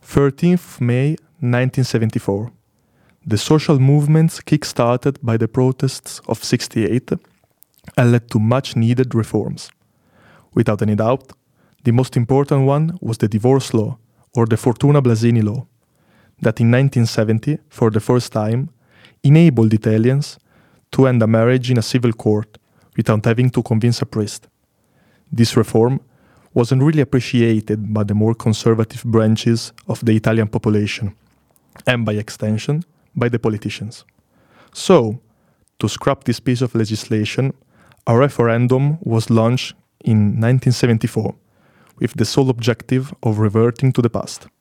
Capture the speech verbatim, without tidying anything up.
thirteenth of May nineteen seventy-four. The social movements kick-started by the protests of sixty-eight and led to much-needed reforms. Without any doubt, the most important one was the divorce law, or the Fortuna Blasini law, that in nineteen seventy, for the first time, enabled Italians to end a marriage in a civil court without having to convince a priest. This reform wasn't really appreciated by the more conservative branches of the Italian population, and by extension, by the politicians. So, to scrap this piece of legislation, a referendum was launched in nineteen seventy-four, with the sole objective of reverting to the past.